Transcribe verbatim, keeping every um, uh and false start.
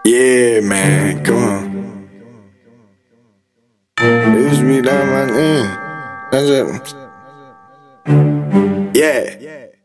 Yeah, man, come on. This me down my name. That's it. Yeah.